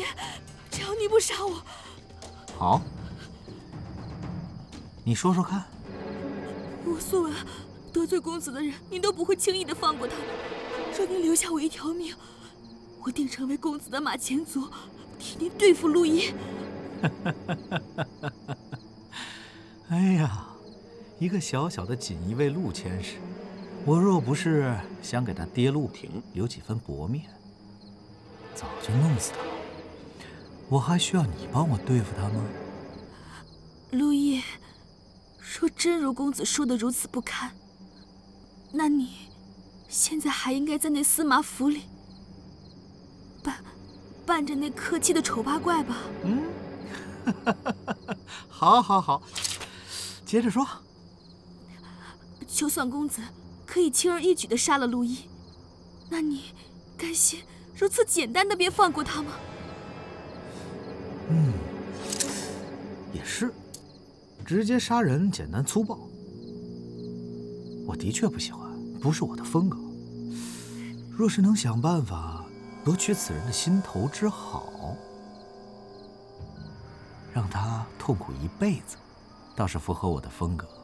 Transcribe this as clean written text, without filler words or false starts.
只要你不杀我。 好，你说说看。 我素闻得罪公子的人，您都不会轻易的放过他们。若您留下我一条命，我定成为公子的马前卒，替您对付陆毅。 哎呀，一个小小的锦衣卫陆佥使，我若不是想给他爹陆廷留几分薄面，早就弄死他了。我还需要你帮我对付他吗？ 陆毅，若真如公子说的如此不堪，那你现在还应该在那司马府里扮着那客气的丑八怪吧？ 好，好，好，接着说。 就算公子可以轻而易举地杀了陆毅，那你甘心如此简单的便放过他吗？ 也是，直接杀人简单粗暴，我的确不喜欢，不是我的风格。若是能想办法夺取此人的心头之好，让他痛苦一辈子，倒是符合我的风格。